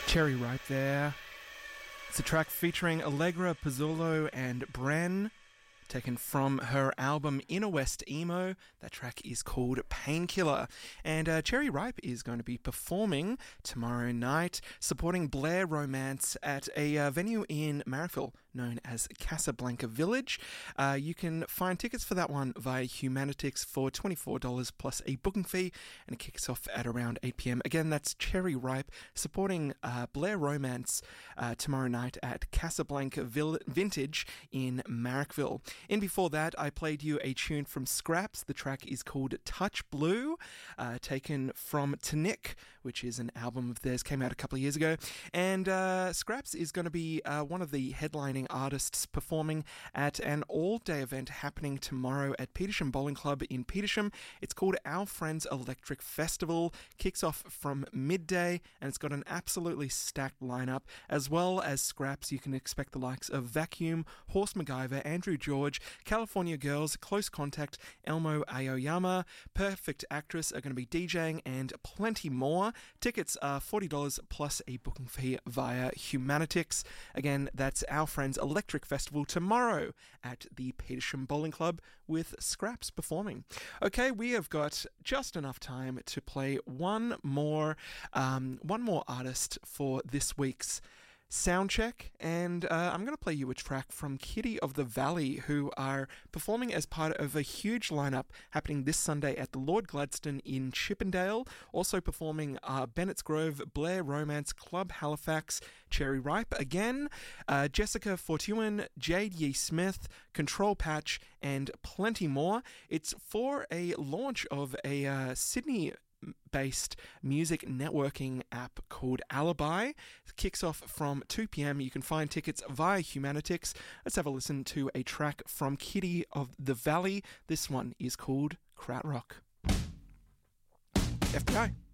Cherry Ripe there. It's a track featuring Allegra Pizzolo and Bren, taken from her album Inner West Emo. That track is called Painkiller. And Cherry Ripe is going to be performing tomorrow night, supporting Blair Romance at a venue in Marrickville known as Casablanca Village. You can find tickets for that one via Humanitix for $24 plus a booking fee, and it kicks off at around 8 p.m. Again, that's Cherry Ripe supporting Blair Romance tomorrow night at Casablanca Vintage in Marrickville. In before that, I played you a tune from Scraps. The track is called Touch Blue, taken from Tonic, which is an album of theirs, came out a couple of years ago. And Scraps is going to be one of the headlining artists performing at an all-day event happening tomorrow at Petersham Bowling Club in Petersham. It's called Our Friends Electric Festival. Kicks off from midday, and it's got an absolutely stacked lineup. As well as Scraps, you can expect the likes of Vacuum, Horse MacGyver, Andrew George, California Girls, Close Contact, Elmo Aoyama, Perfect Actress are going to be DJing, and plenty more. Tickets are $40 plus a booking fee via Humanitix. Again, that's Our Friends Electric Festival tomorrow at the Petersham Bowling Club with Scraps performing. Okay, we have got just enough time to play one more artist for this week's Soundcheck, and I'm going to play you a track from Kitty of the Valley, who are performing as part of a huge lineup happening this Sunday at the Lord Gladstone in Chippendale. Also performing Bennett's Grove, Blair Romance, Club Halifax, Cherry Ripe again, Jessica Fortuyn, Jade Yee Smith, Control Patch, and plenty more. It's for a launch of a Sydney-based music networking app called Alibi. It kicks off from 2 p.m. You can find tickets via Humanitix. Let's have a listen to a track from Kitty of the Valley. This one is called Krautrock. FBI.